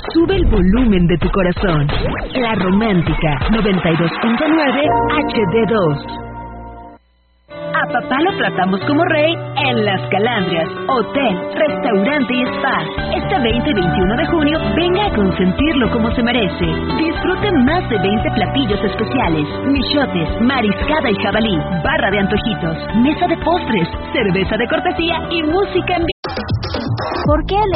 Sube el volumen de tu corazón. La Romántica 92.9 HD2. A papá lo tratamos como rey en Las Calandrias, hotel, restaurante y spa. Este 20 y 21 de junio, venga a consentirlo como se merece. Disfrute más de 20 platillos especiales, michotes, mariscada y jabalí, barra de antojitos, mesa de postres, cerveza de cortesía y música en vivo. ¿Por qué